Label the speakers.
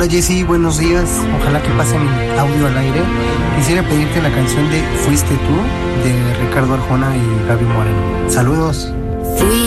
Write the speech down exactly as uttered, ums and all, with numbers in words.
Speaker 1: Hola Jessy, buenos días. Ojalá que pase mi audio al aire. Quisiera pedirte la canción de Fuiste tú, de Ricardo Arjona y Gaby Moreno. Saludos.
Speaker 2: Fui